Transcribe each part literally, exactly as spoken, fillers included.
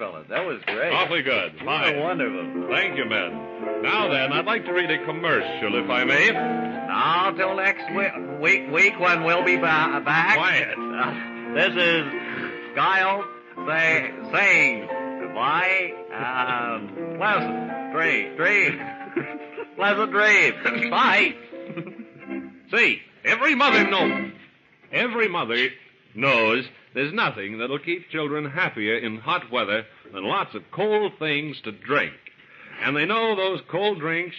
fellas. That was great. Awfully good. Fine. Wonderful. Thank you, men. Now then, I'd like to read a commercial, if I may. Now, till next week, week, week when we'll be ba- back. Quiet. Uh, this is Guile say, saying goodbye. Um, pleasant dream, dream. Pleasant dreams. Bye. See, every mother knows. Every mother knows there's nothing that'll keep children happier in hot weather than lots of cold things to drink. And they know those cold drinks...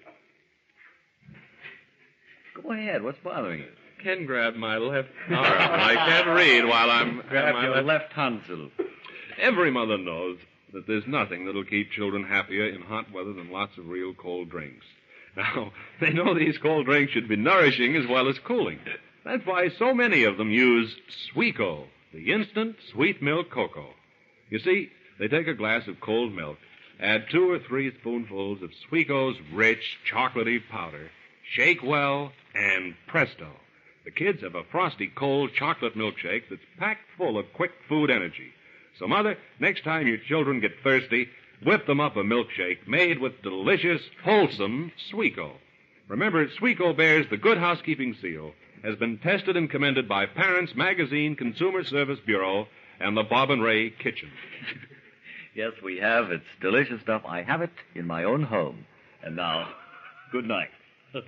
Go ahead. What's bothering you? Ken grabbed my left arm. I can't read while I'm... Grab my your left... left tonsil. Every mother knows that there's nothing that'll keep children happier in hot weather than lots of real cold drinks. Now, they know these cold drinks should be nourishing as well as cooling. That's why so many of them use Sweeko, the instant sweet milk cocoa. You see, they take a glass of cold milk, add two or three spoonfuls of Sweeko's rich, chocolatey powder, shake well, and presto. The kids have a frosty, cold chocolate milkshake that's packed full of quick food energy. So, Mother, next time your children get thirsty, whip them up a milkshake made with delicious, wholesome Sweeko. Remember, Sweeko bears the Good Housekeeping seal, has been tested and commended by Parents Magazine Consumer Service Bureau and the Bob and Ray Kitchen. Yes, we have. It's delicious stuff. I have it in my own home. And now, good night. Look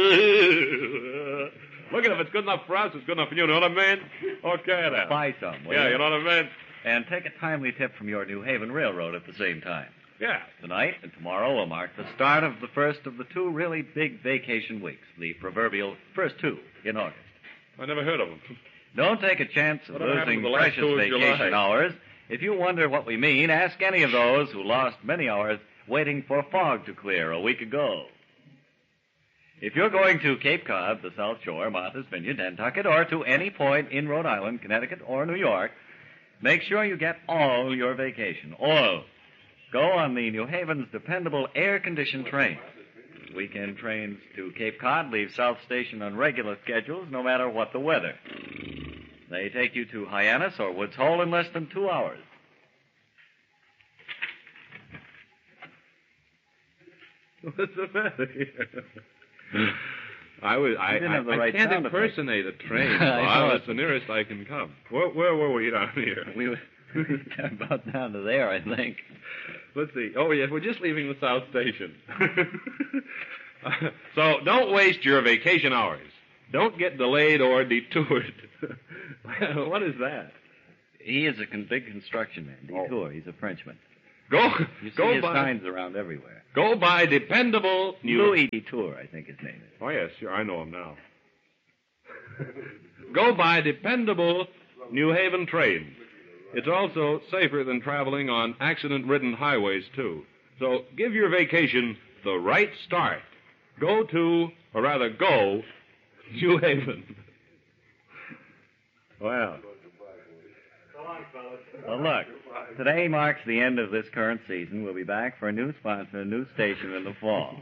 at it. If it's good enough for us, it's good enough for you. You know what I mean? Okay, then. Buy some, will Yeah, you? you know what I mean? And take a timely tip from your New Haven Railroad at the same time. Yeah. Tonight and tomorrow will mark the start of the first of the two really big vacation weeks, the proverbial first two in August. I never heard of them. Don't take a chance of Whatever happened losing to the last precious two of vacation July? hours. If you wonder what we mean, ask any of those who lost many hours waiting for fog to clear a week ago. If you're going to Cape Cod, the South Shore, Martha's Vineyard, Nantucket, or to any point in Rhode Island, Connecticut, or New York, make sure you get all your vacation, all. Go on the New Haven's dependable air-conditioned train. Weekend trains to Cape Cod leave South Station on regular schedules, no matter what the weather. They take you to Hyannis or Woods Hole in less than two hours. What's the matter here? I was. I, didn't I, have the I right can't sound effect. impersonate a train, I Bob. know. That's the nearest I can come. Where, where were we down here? We were about down to there, I think. Let's see. Oh, yes, we're just leaving the South Station. So don't waste your vacation hours. Don't get delayed or detoured. What is that? He is a con- big construction man. Detour. He's a Frenchman. Go, You see go his by, signs around everywhere. go by dependable new. Louis Detour, I think his name is. Oh yes, sure, I know him now. Go by dependable New Haven trains. It's also safer than traveling on accident-ridden highways too. So give your vacation the right start. Go to, or rather, go New Haven. Well. Well, look, today marks the end of this current season. We'll be back for a new sponsor, a new station in the fall.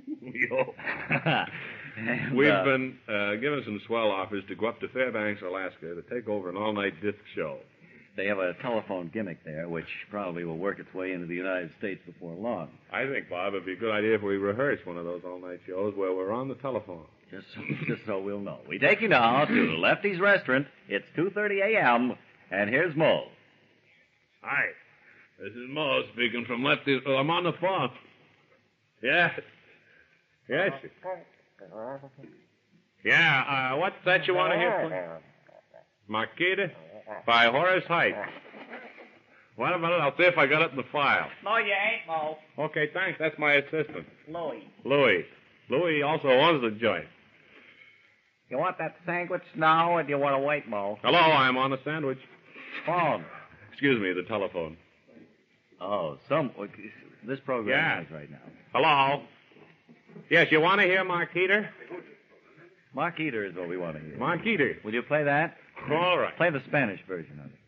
And, We've uh, been uh, given some swell offers to go up to Fairbanks, Alaska, to take over an all-night disc show. They have a telephone gimmick there, which probably will work its way into the United States before long. I think, Bob, it'd be a good idea if we rehearse one of those all-night shows where we're on the telephone. Just so, just so we'll know. We take you now to Lefty's Restaurant. It's two thirty a.m., and here's Mo. Hi, this is Mo speaking from Lefty. Oh, I'm on the phone. Yes. Yes. Yeah, uh, what's that you want to hear? Marquita? By Horace Heights. Wait a minute, I'll see if I got it in the file. No, you ain't, Mo. Okay, thanks. That's my assistant. Louis. Louis. Louis also owns the joint. You want that sandwich now, or do you want to wait, Mo? Hello, I'm on the sandwich. Phone. Excuse me, the telephone. Oh, some... This program Yeah. is right now. Hello? Yes, you want to hear Marquita? Mark Eater is what we want to hear. Marquita. Will you play that? All right. Play the Spanish version of it.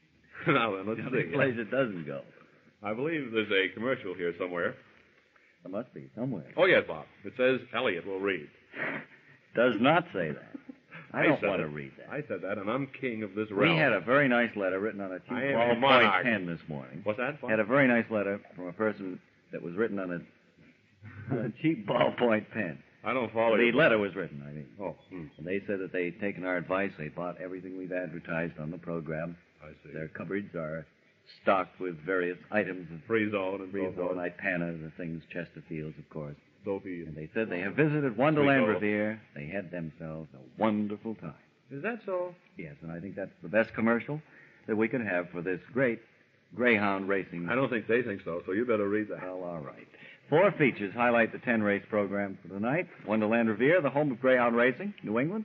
Now then, let's The see. place it doesn't go. I believe there's a commercial here somewhere. The must be somewhere. Oh, yes, Bob. It says Elliot will read. Does not say that. I don't said want it. to read that. I said that, and I'm king of this realm. We had a very nice letter written on a cheap I am a ballpoint monarch. pen this morning. What's that, Bob? Had a very nice letter from a person that was written on a, on a cheap ballpoint pen. I don't follow The you. letter was written, I mean. Oh, hmm. And they said that they'd taken our advice. They bought everything we've advertised on the program. I see. Their cupboards are stocked with various items of Free zone and free so zone, forth. Ipana, the things, Chesterfields, of course. Sophie. And they said they have visited Wonderland Sweet Revere. They had themselves a wonderful time. Is that so? Yes, and I think that's the best commercial that we could have for this great greyhound racing. I don't think they think so, so you better read that. Well, all right. Four features highlight the ten-race program for tonight. Wonderland Revere, the home of greyhound racing, New England.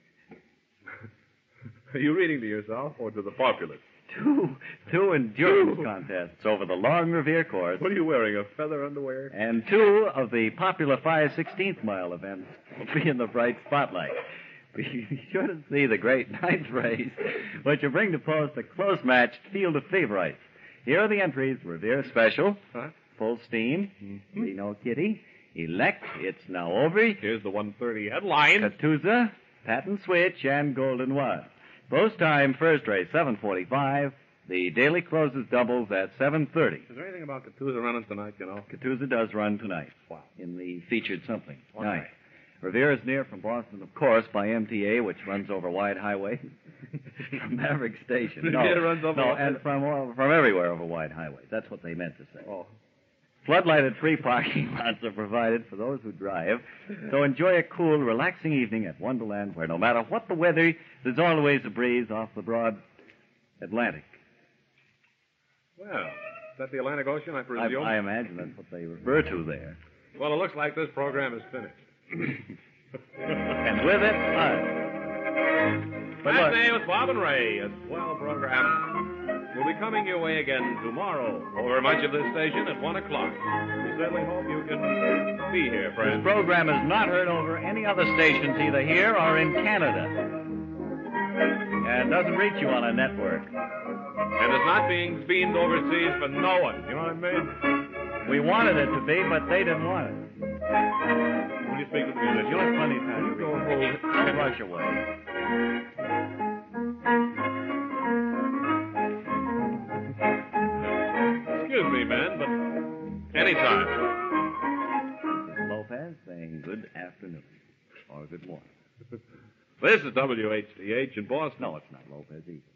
Are you reading to yourself or to the populace? Two, two endurance contests over the long Revere course. What are you wearing, a feather underwear? And two of the popular five sixteenth mile events will be in the bright spotlight. Be sure to see the great ninth race, which will bring to post a close-matched field of favorites. Here are the entries. Revere Special, Huh? Full Steam, Mm-hmm. Reno Kitty, Elect, It's Now Over, Here's the one thirty headline. Catuzza, Patent Switch, and Golden One. Post time, first race, seven forty-five. The daily closes doubles at seven thirty. Is there anything about Catuzza running tonight, you know? Catuzza does run tonight. Wow. In the featured something. All Night. right. Revere is near from Boston, of course, by M T A, which runs over wide highway. From Maverick Station. No, Revere runs over no, wide- and from all- from everywhere over wide highways. That's what they meant to say. Oh. Floodlighted free parking lots are provided for those who drive. So enjoy a cool, relaxing evening at Wonderland, where no matter what the weather, there's always a breeze off the broad Atlantic. Well, is that the Atlantic Ocean, I I, presume? I imagine that's what they refer to there. Well, it looks like this program is finished. And with it, us. But look, Matinee with Bob and Ray, a swell program. We'll be coming your way again tomorrow over much of this station at one o'clock. We certainly hope you can be here, this friends. program is not heard over any other stations, either here or in Canada. And doesn't reach you on a network. And it's not being beamed overseas for no one. You know what I mean? We wanted it to be, but they didn't want it. Will you speak to the musician? You'll have plenty of time to You go read. and hold- Don't rush away. Excuse me, man, but anytime. This is Lopez saying good afternoon. Or good morning. This is W H D H in Boston. No, it's not Lopez either.